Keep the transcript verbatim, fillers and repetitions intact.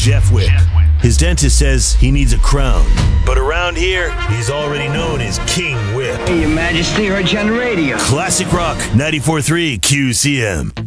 Jeff Whip. His dentist says he needs a crown. But around here, he's already known as King Whip. Hey, Your Majesty, heard you on the radio. Classic Rock ninety-four point three Q C M.